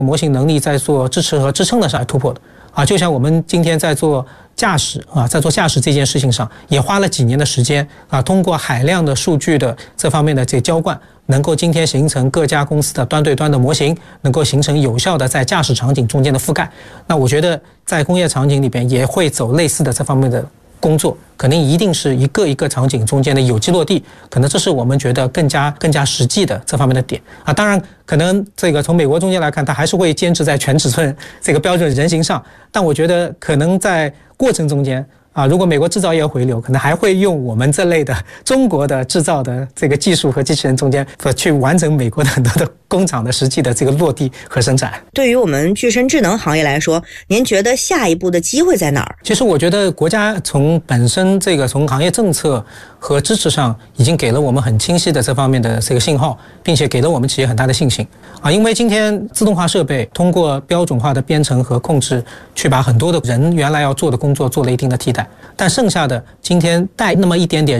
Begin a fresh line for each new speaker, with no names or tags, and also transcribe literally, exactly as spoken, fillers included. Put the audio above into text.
模型能力在做支持和支撑的上来突破的啊，就像我们今天在做驾驶啊，在做驾驶这件事情上，也花了几年的时间啊，通过海量的数据的这方面的这浇灌，能够今天形成各家公司的端对端的模型，能够形成有效的在驾驶场景中间的覆盖。那我觉得在工业场景里边也会走类似的这方面的工作，可能一定是一个一个场景中间的有机落地，可能这是我们觉得更加更加实际的这方面的点啊。当然，可能这个从美国中间来看，它还是会坚持在全尺寸这个标准人形上，但我觉得可能在过程中间啊，如果美国制造业回流，可能还会用我们这类的中国的制造的这个技术和机器人中间去完成美国的很多的工厂的实际的这个落地和生产。
对于我们具身智能行业来说，您觉得下一步的机会在哪儿？
其实我觉得国家从本身这个从行业政策和支持上已经给了我们很清晰的这方面的这个信号，并且给了我们企业很大的信心啊。因为今天自动化设备通过标准化的编程和控制，去把很多的人原来要做的工作做了一定的替代，但剩下的今天带那么一点点